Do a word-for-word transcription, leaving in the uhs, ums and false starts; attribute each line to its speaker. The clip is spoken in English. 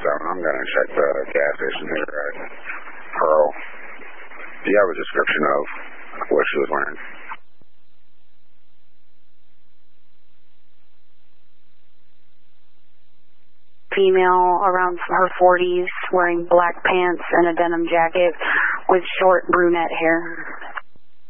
Speaker 1: seven. I'm going to check the gas station here at Pearl. Do you have a description of what she was wearing?
Speaker 2: Female around her forties, wearing black pants and a denim jacket with short brunette hair.